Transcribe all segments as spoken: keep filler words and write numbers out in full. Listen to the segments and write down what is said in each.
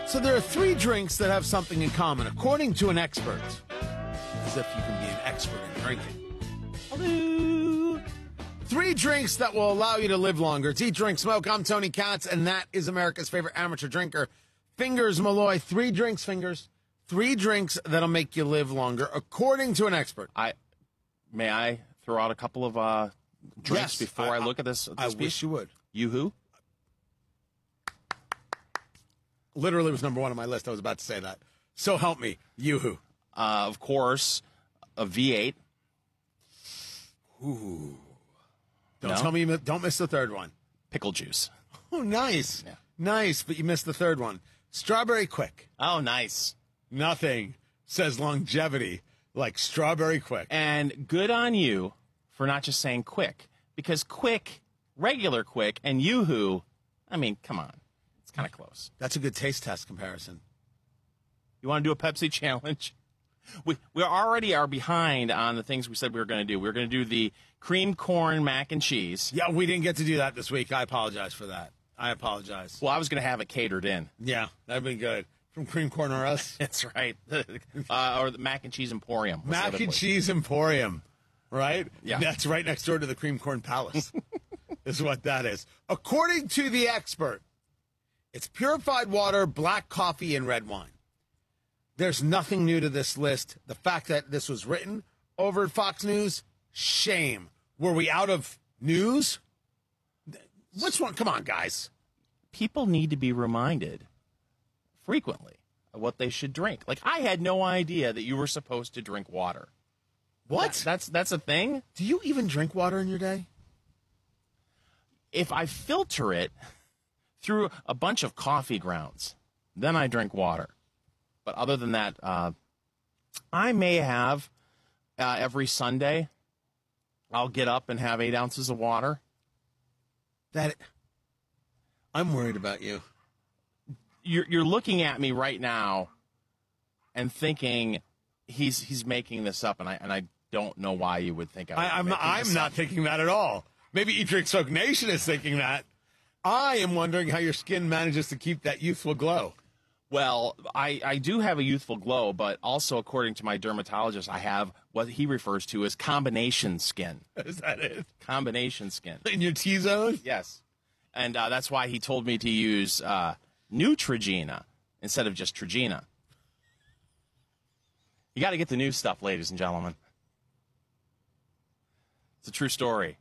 So there are three drinks that have something in common, according to an expert. As if you can be an expert in drinking. Hello. Three drinks that will allow you to live longer. It's Eat, Drink, Smoke. I'm Tony Katz, and that is America's favorite amateur drinker, Fingers Malloy. Three drinks, Fingers. Three drinks that'll make you live longer, according to an expert. I May I throw out a couple of uh, drinks Yes, before I, I look at this? this I piece? wish you would. Yoo-hoo? Literally was number one on my list. I was about to say that. So help me. Yoo-hoo. Uh, of course, a V eight. Ooh. Don't No? tell me you don't miss the third one. Pickle juice. Oh, nice. Yeah. Nice, but you missed the third one. Strawberry Quick. Oh, nice. Nothing says longevity like Strawberry Quick. And good on you for not just saying quick. Because quick, regular quick, and Yoo-hoo, I mean, come on. It's kind of close. That's a good taste test comparison. You want to do a Pepsi challenge? We we already are behind on the things we said we were going to do. We were going to do the cream corn mac and cheese. Yeah, we didn't get to do that this week. I apologize for that. I apologize. Well, I was going to have it catered in. Yeah, that'd been good. From Cream Corn or Us. That's right. uh, or the mac and cheese emporium. was the Mac other and place. Cheese Emporium, right? Yeah. That's right next door to the Cream Corn Palace, is what that is. According to the expert, it's purified water, black coffee, and red wine. There's nothing new to this list. The fact that this was written over at Fox News, shame. Were we out of news? Which one? Come on, guys. People need to be reminded frequently of what they should drink. Like, I had no idea that you were supposed to drink water. What? That- that's that's a thing? Do you even drink water in your day? If I filter it through a bunch of coffee grounds, then I drink water. But other than that, uh, I may have uh, every Sunday, I'll get up and have eight ounces of water. That I'm worried about you. You're, you're looking at me right now and thinking he's he's making this up, and I and I don't know why you would think I would I, I'm be making I'm this not up. thinking that at all. Maybe Eat, Drink, Smoke Nation is thinking that. I am wondering how your skin manages to keep that youthful glow. Well, I, I do have a youthful glow, but also, according to my dermatologist, I have what he refers to as combination skin. Is that it? Combination skin. In your T-zone? Yes. And uh, that's why he told me to use uh, Neutrogena instead of just Trogena. You got to get the new stuff, ladies and gentlemen. It's a true story.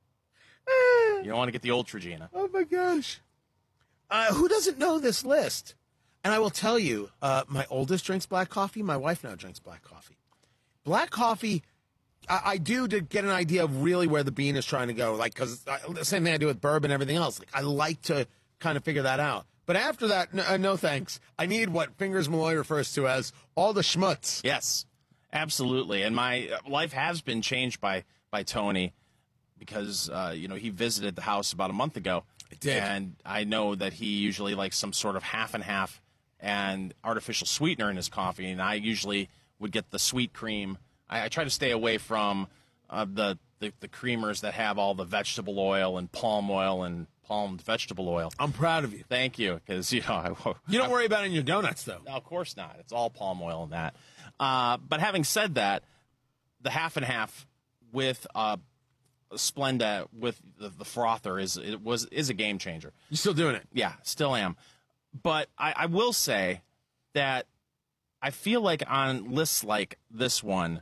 You don't want to get the old Trogena. Oh, my gosh. Uh, who doesn't know this list? And I will tell you, uh, my oldest drinks black coffee. My wife now drinks black coffee. Black coffee, I, I do to get an idea of really where the bean is trying to go. Like, because the same thing I do with bourbon and everything else. Like, I like to kind of figure that out. But after that, no, uh, no thanks. I need what Fingers Malloy refers to as all the schmutz. Yes, absolutely. And my uh, life has been changed by, by Tony because, uh, you know, he visited the house about a month ago. It did. And I know that he usually likes some sort of half and half and artificial sweetener in his coffee, and I usually would get the sweet cream. I, I try to stay away from uh, the, the the creamers that have all the vegetable oil and palm oil and palmed vegetable oil. I'm proud of you. Thank you, because you know I, You don't worry about it in your donuts, though. no, of course not. It's all palm oil in that. Uh, but having said that, the half and half with uh, Splenda with the, the frother is it was is a game changer. You're still doing it. Yeah, still am. But I, I will say that I feel like on lists like this one,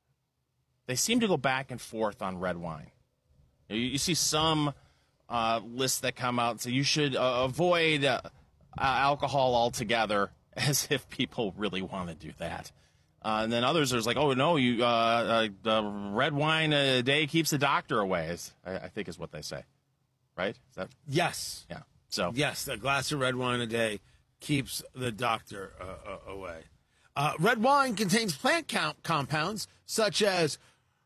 they seem to go back and forth on red wine. You, you see some uh, lists that come out and say you should uh, avoid uh, uh, alcohol altogether, as if people really want to do that. Uh, and then others are like, oh, no, you uh, uh, the red wine a day keeps the doctor away, is, I, I think is what they say. Right? Is that? Yes. Yeah. So Yes, a glass of red wine a day keeps the doctor uh, uh, away. Uh, red wine contains plant count compounds such as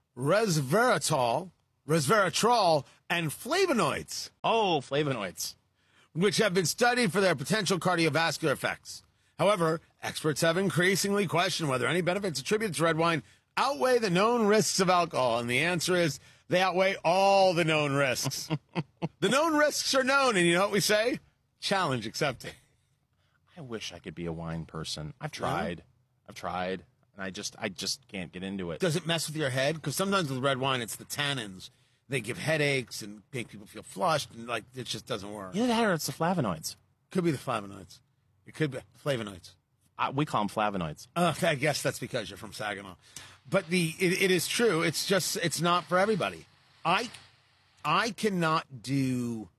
resveratrol, resveratrol, and flavonoids, Oh, flavonoids. which have been studied for their potential cardiovascular effects. However, experts have increasingly questioned whether any benefits attributed to red wine outweigh the known risks of alcohol, and the answer is they outweigh all the known risks. The known risks are known, and you know what we say? Challenge accepted. I wish I could be a wine person. I've tried. I've tried. And I just I just can't get into it. Does it mess with your head? Because sometimes with red wine, it's the tannins. They give headaches and make people feel flushed, and like it just doesn't work. Either that or it's the flavonoids. Could be the flavonoids. It could be flavonoids. Uh, we call them flavonoids. Uh, I guess that's because you're from Saginaw. But the it, it is true. It's just it's not for everybody. I I cannot do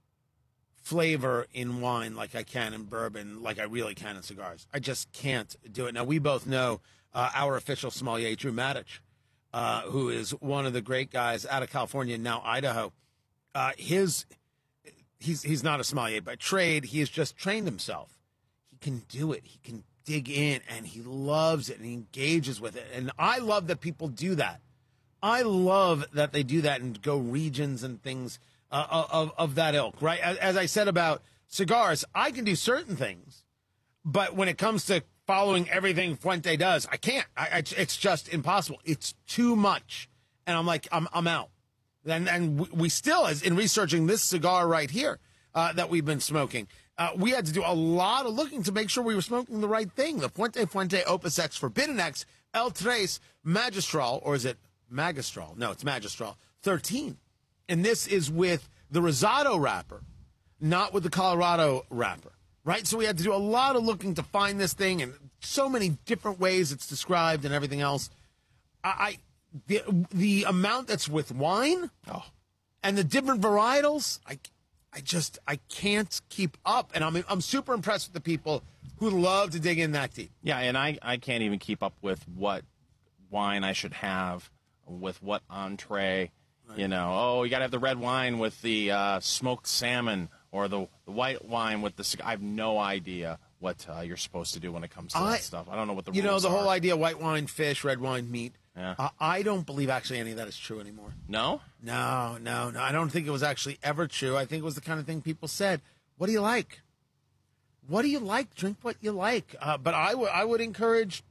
flavor in wine like I can in bourbon, like I really can in cigars. I just can't do it. Now we both know uh, our official sommelier, Drew Matich, uh, who is one of the great guys out of California, now Idaho. Uh, his he's he's not a sommelier by trade. He has just trained himself. He can do it. He can dig in, and he loves it, and he engages with it. And I love that people do that. I love that they do that and go regions and things uh, of, of that ilk, right? As, as I said about cigars, I can do certain things, but when it comes to following everything Fuente does, I can't. I, I, it's just impossible. It's too much. And I'm like, I'm, I'm out. And, and we still, as in researching this cigar right here uh, that we've been smoking, Uh, we had to do a lot of looking to make sure we were smoking the right thing. The Fuente Fuente Opus X Forbidden X El Tres Magistral, or is it Magistral? No, it's Magistral thirteen. And this is with the Rosado wrapper, not with the Colorado wrapper, right? So we had to do a lot of looking to find this thing, and so many different ways it's described and everything else. I, I the, the amount that's with wine oh, and the different varietals, I I just, I can't keep up. And I'm I'm super impressed with the people who love to dig in that deep. Yeah, and I, I can't even keep up with what wine I should have, with what entree. Right. You know, oh, you got to have the red wine with the uh, smoked salmon, or the, the white wine with the cigar. I have no idea what uh, you're supposed to do when it comes to I, that stuff. I don't know what the you rules know, the are. whole idea, white wine, fish, red wine, meat. Yeah. Uh, I don't believe actually any of that is true anymore. No? No, no, no. I don't think it was actually ever true. I think it was the kind of thing people said. What do you like? What do you like? Drink what you like. Uh, but I, w- I would encourage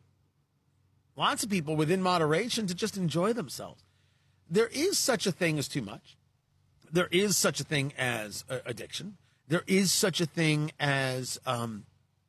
lots of people within moderation to just enjoy themselves. There is such a thing as too much. There is such a thing as uh, addiction. There is such a thing as um,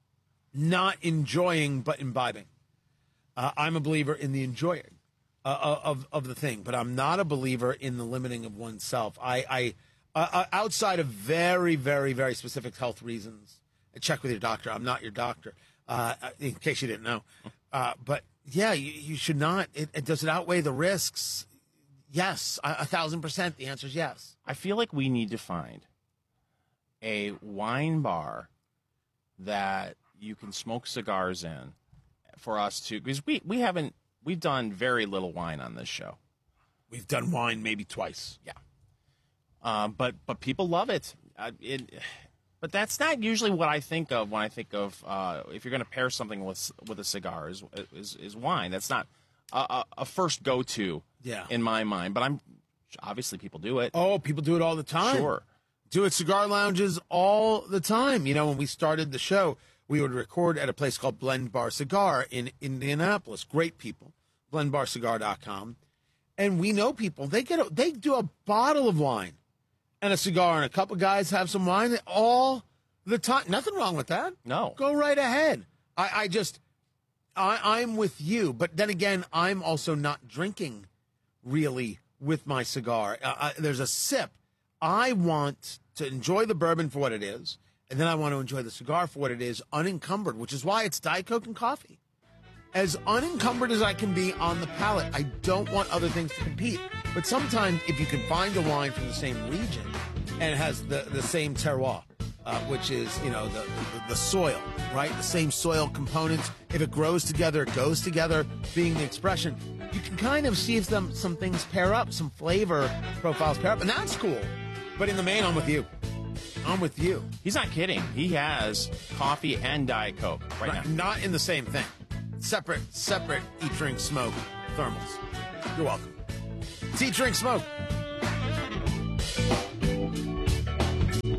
not enjoying but imbibing. Uh, I'm a believer in the enjoying uh, of of the thing, but I'm not a believer in the limiting of oneself. I, I uh, outside of very, very, very specific health reasons, check with your doctor. I'm not your doctor, uh, in case you didn't know. Uh, but yeah, you, you should not. It, it, does it outweigh the risks? Yes, a, a thousand percent. The answer is yes. I feel like we need to find a wine bar that you can smoke cigars in for us to, because we, we haven't, we've done very little wine on this show. We've done wine maybe twice. Yeah. Uh, but, but people love it. Uh, it. But that's not usually what I think of when I think of, uh, if you're going to pair something with, with a cigar is, is, is wine. That's not a, a, a first go-to yeah. in my mind, but I'm, obviously people do it. Oh, people do it all the time. Sure. Do it cigar lounges all the time. You know, when we started the show, we would record at a place called Blend Bar Cigar in Indianapolis. Great people, blend bar cigar dot com. And we know people, they get a, they do a bottle of wine and a cigar, and a couple guys have some wine all the time. Nothing wrong with that. No. Go right ahead. I, I just, I, I'm with you. But then again, I'm also not drinking really with my cigar. Uh, I, there's a sip. I want to enjoy the bourbon for what it is, and then I want to enjoy the cigar for what it is, unencumbered, which is why it's Diet Coke and coffee. As unencumbered as I can be on the palate, I don't want other things to compete. But sometimes if you can find a wine from the same region and it has the, the same terroir, uh, which is, you know, the, the, the soil, right? The same soil components. If it grows together, it goes together, being the expression. You can kind of see if some, some things pair up, some flavor profiles pair up, and that's cool. But in the main, I'm with you. I'm with you. He's not kidding. He has coffee and Diet Coke right, right now. Not in the same thing. Separate, separate eat, drink, smoke thermals. You're welcome. It's Eat, Drink, Smoke.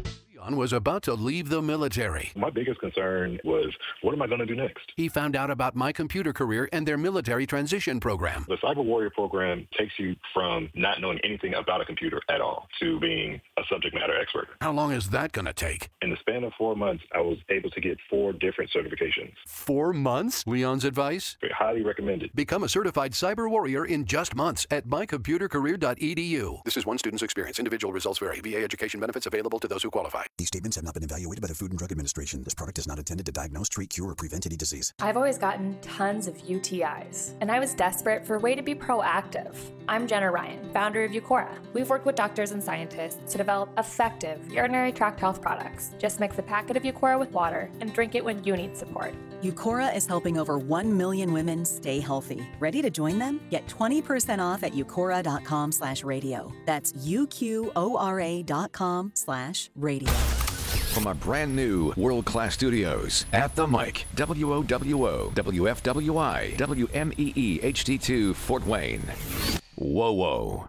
Ron was about to leave the military. My biggest concern was, what am I going to do next? He found out about My Computer Career and their military transition program. The Cyber Warrior program takes you from not knowing anything about a computer at all to being a subject matter expert. How long is that going to take? In the span of four months, I was able to get four different certifications. Four months? Leon's advice? Highly recommended. Become a certified cyber warrior in just months at my computer career dot e d u. This is one student's experience. Individual results vary. V A education benefits available to those who qualify. These statements have not been evaluated by the Food and Drug Administration. This product is not intended to diagnose, treat, cure, or prevent any disease. I've always gotten tons of U T Is, and I was desperate for a way to be proactive. I'm Jenna Ryan, founder of Eucora. We've worked with doctors and scientists to develop effective urinary tract health products. Just mix a packet of Eucora with water and drink it when you need support. Eucora is helping over one million women stay healthy. Ready to join them? Get twenty percent off at eucora dot com slash radio. That's U Q O R A dot com slash radio. From our brand new world-class studios at the mic, W O W O, W F W I, W M E E H D two, Fort Wayne. Whoa, whoa.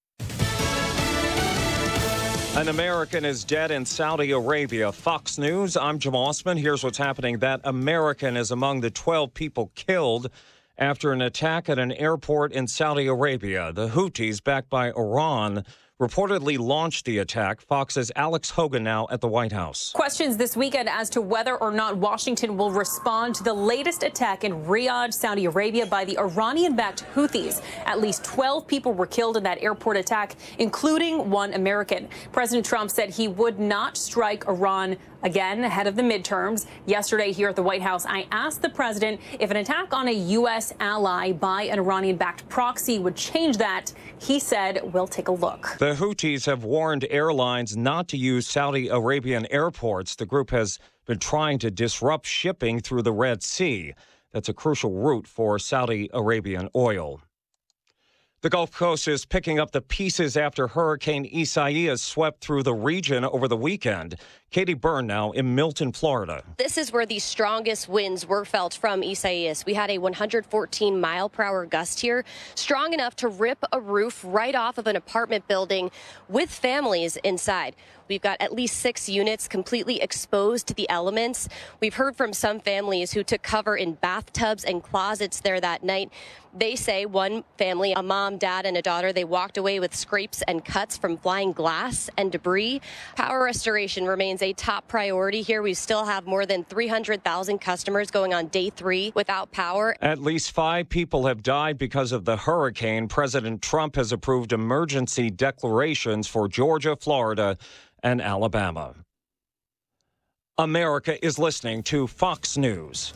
An American is dead in Saudi Arabia. Fox News, I'm Jim Osman. Here's what's happening. That American is among the twelve people killed after an attack at an airport in Saudi Arabia. The Houthis, backed by Iran, reportedly launched the attack. Fox's Alex Hogan now at the White House. Questions this weekend as to whether or not Washington will respond to the latest attack in Riyadh, Saudi Arabia by the Iranian-backed Houthis. At least twelve people were killed in that airport attack, including one American. President Trump said he would not strike Iran again ahead of the midterms. Yesterday here at the White House, I asked the president if an attack on a U S ally by an Iranian-backed proxy would change that. He said, we'll take a look. The Houthis have warned airlines not to use Saudi Arabian airports. The group has been trying to disrupt shipping through the Red Sea. That's a crucial route for Saudi Arabian oil. The Gulf Coast is picking up the pieces after Hurricane Isaias swept through the region over the weekend. Katie Byrne now in Milton, Florida. This is where the strongest winds were felt from Isaias. We had a one hundred fourteen mile per hour gust here, strong enough to rip a roof right off of an apartment building with families inside. We've got at least six units completely exposed to the elements. We've heard from some families who took cover in bathtubs and closets there that night. They say one family, a mom, dad, and a daughter, they walked away with scrapes and cuts from flying glass and debris. Power restoration remains a top priority here. We still have more than three hundred thousand customers going on day three without power. At least five people have died because of the hurricane. President Trump has approved emergency declarations for Georgia, Florida, and Alabama. America is listening to Fox News.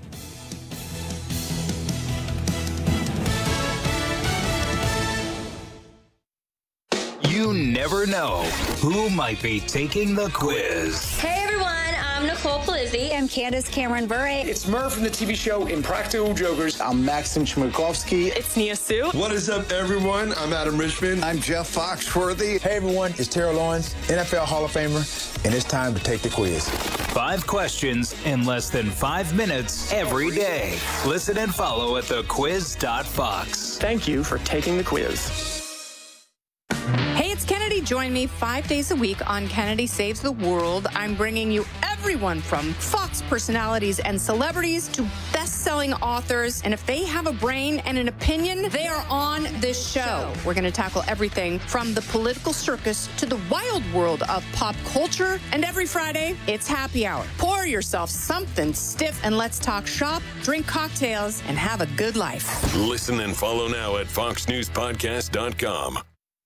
You never know who might be taking the quiz. Hey everyone, I'm Nicole Polizzi. I'm Candace Cameron Bure. It's Murph from the T V show Impractical Jokers. I'm Maxim Chmerkovsky. It's Nia Sue. What is up, everyone? I'm Adam Richmond. I'm Jeff Foxworthy. Hey everyone, it's Terrell Lawrence, N F L Hall of Famer, and it's time to take the quiz. Five questions in less than five minutes every day. Listen and follow at the quiz dot fox. Thank you for taking the quiz. Hey, it's Kennedy. Join me five days a week on Kennedy Saves the World. I'm bringing you everyone from Fox personalities and celebrities to best-selling authors. And if they have a brain and an opinion, they are on this show. We're going to tackle everything from the political circus to the wild world of pop culture. And every Friday, it's happy hour. Pour yourself something stiff and let's talk shop, drink cocktails, and have a good life. Listen and follow now at fox news podcast dot com.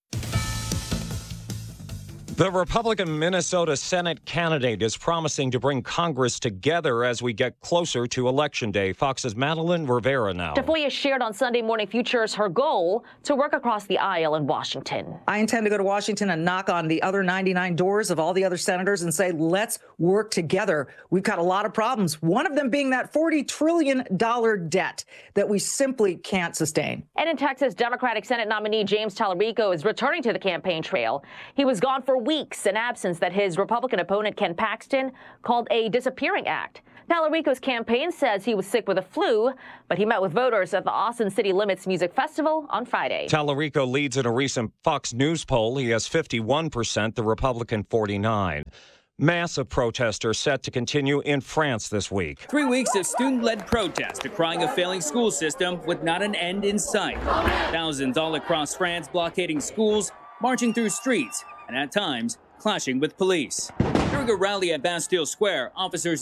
The Republican Minnesota Senate candidate is promising to bring Congress together as we get closer to Election Day. Fox's Madeline Rivera now. Tafoya shared on Sunday Morning Futures her goal to work across the aisle in Washington. I intend to go to Washington and knock on the other ninety-nine doors of all the other senators and say, let's work together. We've got a lot of problems, one of them being that forty trillion dollars debt that we simply can't sustain. And in Texas, Democratic Senate nominee James Tallarico is returning to the campaign trail. He was gone for weeks, an absence that his Republican opponent Ken Paxton called a disappearing act. Tallarico's campaign says he was sick with a flu, but he met with voters at the Austin City Limits Music Festival on Friday. Tallarico leads in a recent Fox News poll. He has fifty-one percent, the Republican forty-nine. Massive protests are set to continue in France this week. Three weeks of student-led protests decrying a failing school system with not an end in sight. Thousands all across France blockading schools, marching through streets, and at times clashing with police. During a rally at Bastille Square, officers